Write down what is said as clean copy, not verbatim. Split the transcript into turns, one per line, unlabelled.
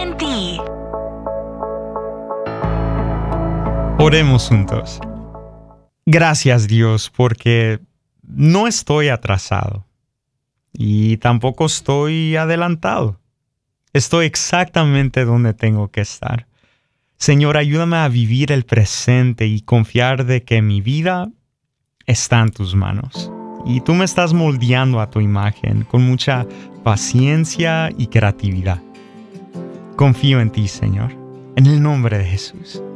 en ti.
Oremos juntos. Gracias, Dios, porque no estoy atrasado y tampoco estoy adelantado. Estoy exactamente donde tengo que estar. Señor, ayúdame a vivir el presente y confiar de que mi vida está en tus manos. Y tú me estás moldeando a tu imagen con mucha paciencia y creatividad. Confío en ti, Señor, en el nombre de Jesús.